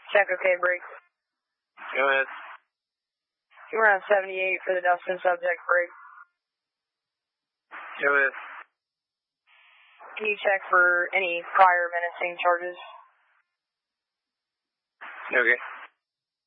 Check okay, break. Go ahead. You were on 78 for the Dustin subject, break. Go ahead. Can you check for any prior menacing charges? Okay.